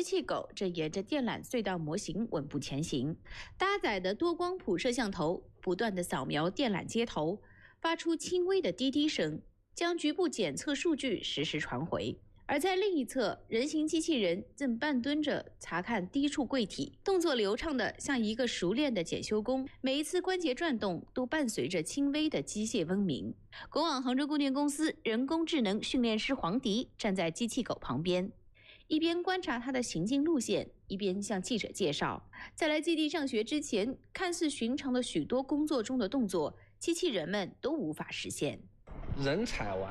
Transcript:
机器狗正沿着电缆隧道模型稳步前行，搭载的多光谱摄像头不断地扫描电缆接头，发出轻微的滴滴声，将局部检测数据实时传回。而在另一侧，人形机器人正半蹲着查看低处柜体，动作流畅的像一个熟练的检修工，每一次关节转动都伴随着轻微的机械嗡鸣。国网杭州供电公司人工智能训练师黄迪站在机器狗旁边，一边观察它的行进路线，一边向记者介绍，在来基地上学之前，看似寻常的许多工作中的动作，机器人们都无法实现。 人踩完